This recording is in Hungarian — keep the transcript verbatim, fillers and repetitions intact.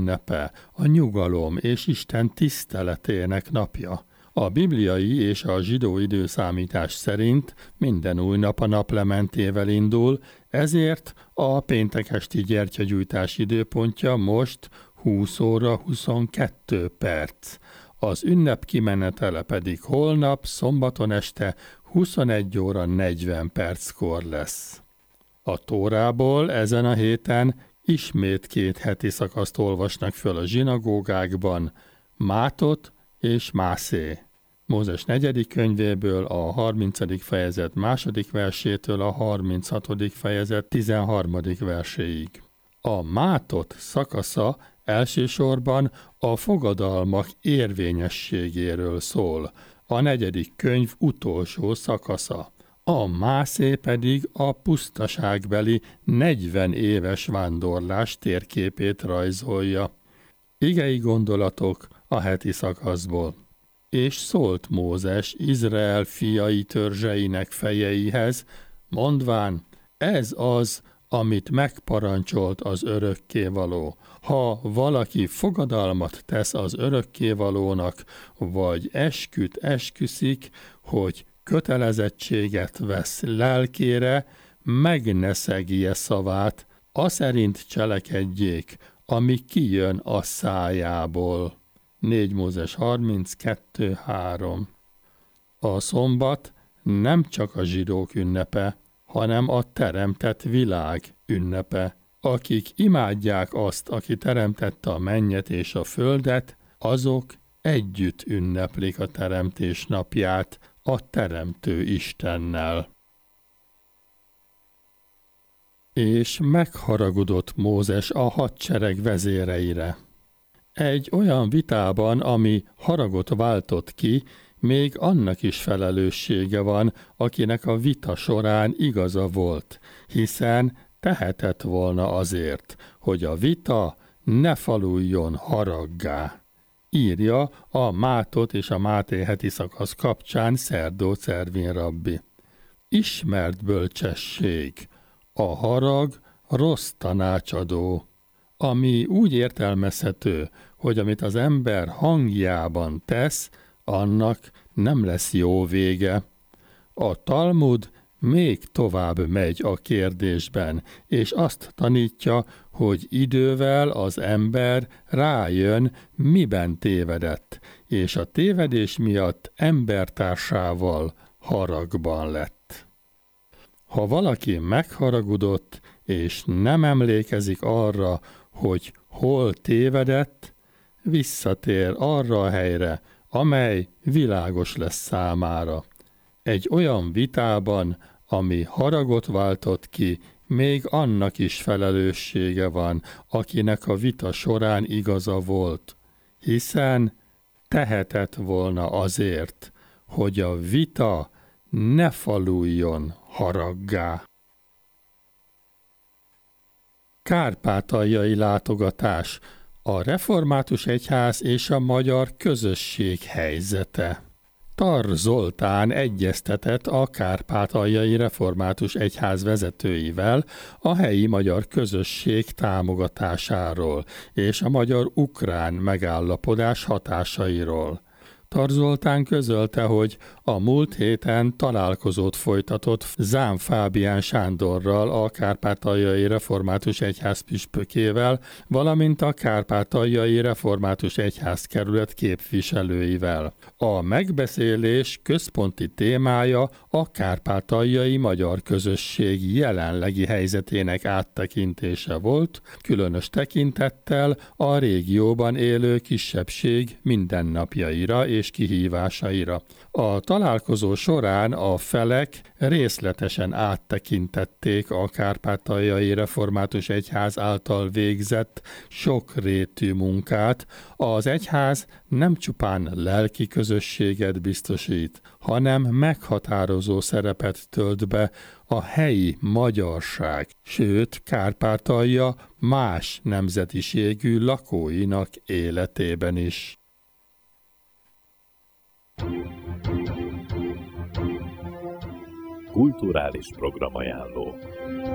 ünnepe, a nyugalom és Isten tiszteletének napja. A bibliai és a zsidó időszámítás szerint minden új nap a naplementével indul, ezért a péntek esti gyertyagyújtás időpontja most húsz óra huszonkettő perc. Az ünnep kimenetele pedig holnap, szombaton este huszonegy óra negyven perckor lesz. A Tórából ezen a héten ismét két heti szakaszt olvasnak föl a zsinagógákban, Mátot és Mászé. Mózes negyedik könyvéből a harmincadik fejezet második versétől a harminchatodik fejezet tizenharmadik verséig. A Mátot szakasza elsősorban a fogadalmak érvényességéről szól, a negyedik könyv utolsó szakasza. A Mászé pedig a pusztaságbeli negyven éves vándorlás térképét rajzolja. Igei gondolatok a heti szakaszból. És szólt Mózes Izrael fiai törzseinek fejeihez, mondván, ez az, amit megparancsolt az örökkévaló. Ha valaki fogadalmat tesz az örökkévalónak, vagy esküt esküszik, hogy kötelezettséget vesz lelkére, meg ne szegje szavát, aszerint cselekedjék, ami kijön a szájából. négy Mózes harminckettő három. A szombat nem csak a zsidók ünnepe, hanem a teremtett világ ünnepe. Akik imádják azt, aki teremtette a mennyet és a földet, azok együtt ünneplik a teremtés napját a teremtő Istennel. És megharagudott Mózes a hadsereg vezéreire. Egy olyan vitában, ami haragot váltott ki, még annak is felelőssége van, akinek a vita során igaza volt, hiszen tehetett volna azért, hogy a vita ne faluljon haraggá. Írja a Mátot és a Máté heti szakasz kapcsán Szerdó Cervin rabbi. Ismert bölcsesség, a harag rossz tanácsadó, ami úgy értelmezhető, hogy amit az ember hangjában tesz, annak nem lesz jó vége. A Talmud még tovább megy a kérdésben, és azt tanítja, hogy idővel az ember rájön, miben tévedett, és a tévedés miatt embertársával haragban lett. Ha valaki megharagudott, és nem emlékezik arra, hogy hol tévedett, visszatér arra a helyre, amely világos lesz számára. Egy olyan vitában, ami haragot váltott ki, még annak is felelőssége van, akinek a vita során igaza volt, hiszen tehetett volna azért, hogy a vita ne faluljon haraggá. Kárpátaljai látogatás, a református egyház és a magyar közösség helyzete. Tar Zoltán egyeztetett a kárpátaljai református egyház vezetőivel a helyi magyar közösség támogatásáról és a magyar-ukrán megállapodás hatásairól. Tar Zoltán közölte, hogy a múlt héten találkozót folytatott Zám Fábián Sándorral, a Kárpátaljai Református Egyház püspökével, valamint a Kárpátaljai Református Egyházkerület képviselőivel. A megbeszélés központi témája a kárpátaljai magyar közösség jelenlegi helyzetének áttekintése volt, különös tekintettel a régióban élő kisebbség mindennapjaira és kihívásaira. A találkozó során a felek részletesen áttekintették a Kárpátaljai Református Egyház által végzett sokrétű munkát. Az egyház nem csupán lelki közösséget biztosít, hanem meghatározó szerepet tölt be a helyi magyarság, sőt Kárpátalja más nemzetiségű lakóinak életében is. Kulturális programajánló.